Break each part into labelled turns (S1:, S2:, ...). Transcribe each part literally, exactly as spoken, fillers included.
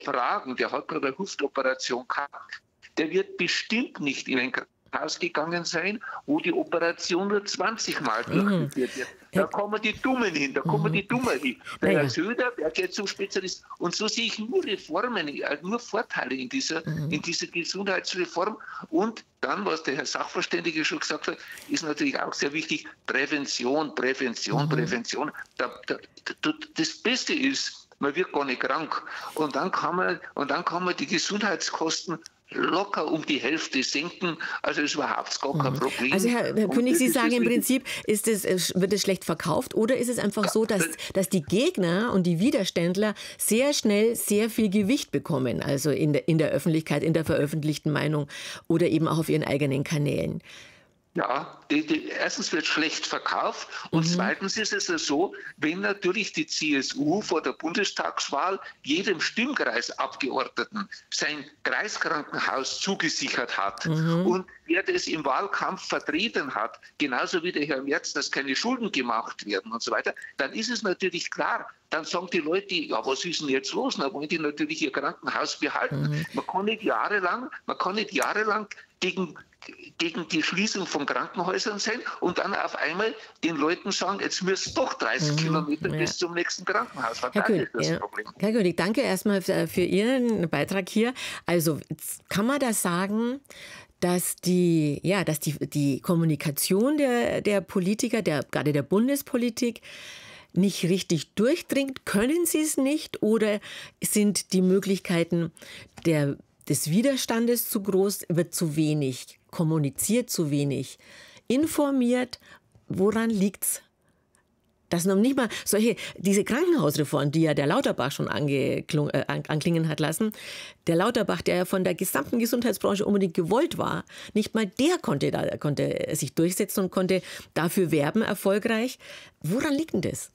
S1: fragen, der hat gerade eine Hüftoperation gehabt, der wird bestimmt nicht in ein Krankenhaus gegangen sein, wo die Operation nur zwanzig Mal
S2: Mhm.
S1: durchgeführt wird. Da kommen die Dummen hin, da kommen
S2: Mhm.
S1: die Dummen hin. Der
S2: Naja.
S1: Herr Söder, der geht zum Spezialist. Und so sehe ich nur Reformen, äh, nur Vorteile in dieser,
S2: Mhm.
S1: in dieser Gesundheitsreform. Und dann, was der Herr Sachverständige schon gesagt hat, ist natürlich auch sehr wichtig, Prävention, Prävention,
S2: Mhm.
S1: Prävention. Da, da, da, das Beste ist, man wird gar nicht krank. Und dann kann man, und dann kann man die Gesundheitskosten locker um die Hälfte senken. Also ist überhaupt gar kein Problem.
S2: Also Herr, Herr
S1: Und
S2: König,
S1: das
S2: Sie
S1: ist
S2: sagen
S1: das
S2: im
S1: Wichtigste.
S2: Prinzip, ist es, äh, wird es schlecht verkauft oder ist es einfach so, dass,
S1: das-
S2: dass die Gegner und die Widerständler sehr schnell sehr viel Gewicht bekommen, also in der, in der Öffentlichkeit, in der veröffentlichten Meinung oder eben auch auf ihren eigenen Kanälen?
S1: Ja, die, die, erstens wird schlecht verkauft und
S2: Mhm.
S1: zweitens ist es ja so, wenn natürlich die C S U vor der Bundestagswahl jedem Stimmkreisabgeordneten sein Kreiskrankenhaus zugesichert hat
S2: Mhm.
S1: und wer das im Wahlkampf vertreten hat, genauso wie der Herr Merz, dass keine Schulden gemacht werden und so weiter, dann ist es natürlich klar, dann sagen die Leute, ja, was ist denn jetzt los? Dann wollen die natürlich ihr Krankenhaus behalten.
S2: Mhm.
S1: Man kann nicht jahrelang, man kann nicht jahrelang gegen gegen die Schließung von Krankenhäusern sein und dann auf einmal den Leuten sagen, jetzt müsst doch dreißig
S2: Mhm,
S1: Kilometer
S2: ja.
S1: bis zum nächsten Krankenhaus.
S2: Herr
S1: Das
S2: König,
S1: ist das
S2: ja.
S1: Problem.
S2: Herr König, danke erstmal für, für Ihren Beitrag hier. Also jetzt kann man da sagen, dass die, ja, dass die, die Kommunikation der, der Politiker, der, gerade der Bundespolitik, nicht richtig durchdringt? Können sie es nicht oder sind die Möglichkeiten der, des Widerstandes zu groß, wird zu wenig kommuniziert, zu wenig informiert? Woran liegt's? Dass noch nicht mal solche, diese Krankenhausreform, die ja der Lauterbach schon angeklung, äh, anklingen hat lassen, der Lauterbach, der ja von der gesamten Gesundheitsbranche unbedingt gewollt war, nicht mal der konnte, da, konnte sich durchsetzen und konnte dafür werben, erfolgreich. Woran liegt denn das?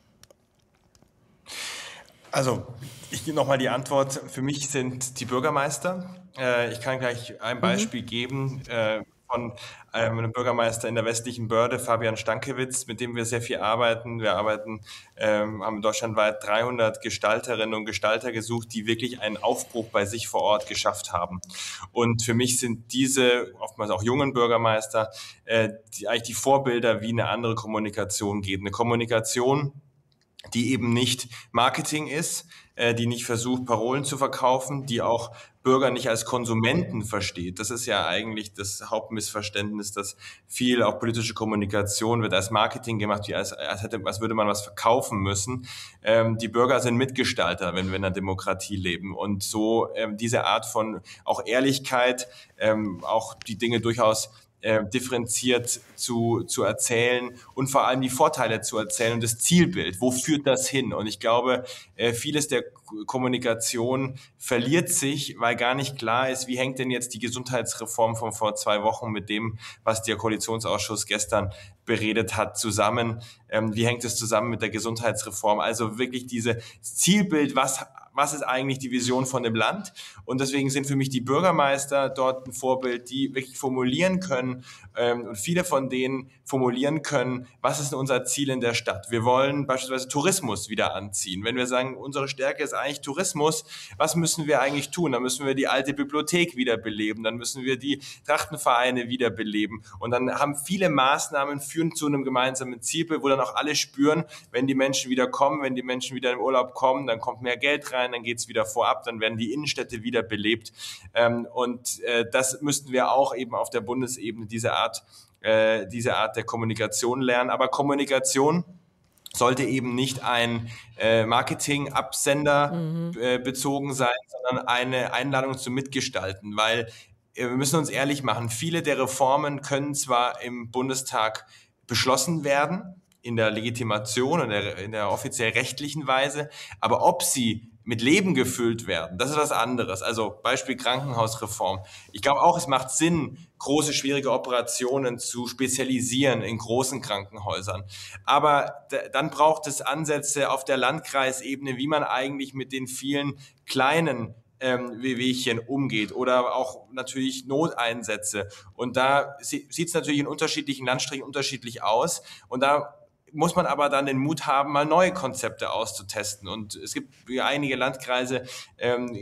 S3: Also, ich gebe nochmal die Antwort. Für mich sind die Bürgermeister. Äh, ich kann gleich ein Beispiel mhm. geben äh, von einem Bürgermeister in der westlichen Börde, Fabian Stankiewicz, mit dem wir sehr viel arbeiten. Wir arbeiten, ähm, haben deutschlandweit dreihundert Gestalterinnen und Gestalter gesucht, die wirklich einen Aufbruch bei sich vor Ort geschafft haben. Und für mich sind diese, oftmals auch jungen Bürgermeister, äh, die, eigentlich die Vorbilder, wie eine andere Kommunikation geht. Eine Kommunikation, die eben nicht Marketing ist, äh, die nicht versucht, Parolen zu verkaufen, die auch Bürger nicht als Konsumenten versteht. Das ist ja eigentlich das Hauptmissverständnis, dass viel auch politische Kommunikation wird als Marketing gemacht, wie als, als, hätte, als würde man was verkaufen müssen. Ähm, die Bürger sind Mitgestalter, wenn wir in einer Demokratie leben. Und so ähm, diese Art von auch Ehrlichkeit, ähm, auch die Dinge durchaus Äh, differenziert zu, zu erzählen und vor allem die Vorteile zu erzählen und das Zielbild. Wo führt das hin? Und ich glaube, äh, vieles der Kommunikation verliert sich, weil gar nicht klar ist, wie hängt denn jetzt die Gesundheitsreform von vor zwei Wochen mit dem, was der Koalitionsausschuss gestern beredet hat, zusammen. Ähm, wie hängt es zusammen mit der Gesundheitsreform? Also wirklich dieses Zielbild, was was ist eigentlich die Vision von dem Land? Und deswegen sind für mich die Bürgermeister dort ein Vorbild, die wirklich formulieren können ähm, und viele von denen formulieren können, was ist denn unser Ziel in der Stadt? Wir wollen beispielsweise Tourismus wieder anziehen. Wenn wir sagen, unsere Stärke ist eigentlich Tourismus, was müssen wir eigentlich tun? Dann müssen wir die alte Bibliothek wiederbeleben, dann müssen wir die Trachtenvereine wiederbeleben. Und dann haben viele Maßnahmen führen zu einem gemeinsamen Zielbild, wo dann auch alle spüren, wenn die Menschen wieder kommen, wenn die Menschen wieder im Urlaub kommen, dann kommt mehr Geld rein, dann geht's wieder vorab, dann werden die Innenstädte wieder belebt. Ähm, und äh, das müssten wir auch eben auf der Bundesebene, diese Art, äh, diese Art der Kommunikation lernen. Aber Kommunikation sollte eben nicht ein äh, Marketing-Absender mhm. äh, bezogen sein, sondern eine Einladung zum Mitgestalten, weil äh, wir müssen uns ehrlich machen, viele der Reformen können zwar im Bundestag beschlossen werden, in der Legitimation und der, in der offiziell rechtlichen Weise, aber ob sie mit Leben gefüllt werden, das ist was anderes. Also Beispiel Krankenhausreform. Ich glaube auch, es macht Sinn, große, schwierige Operationen zu spezialisieren in großen Krankenhäusern. Aber d- dann braucht es Ansätze auf der Landkreisebene, wie man eigentlich mit den vielen kleinen ähm, Wehwehchen umgeht oder auch natürlich Noteinsätze. Und da sieht es natürlich in unterschiedlichen Landstrichen unterschiedlich aus. Und da muss man aber dann den Mut haben, mal neue Konzepte auszutesten. Und es gibt einige Landkreise, ähm,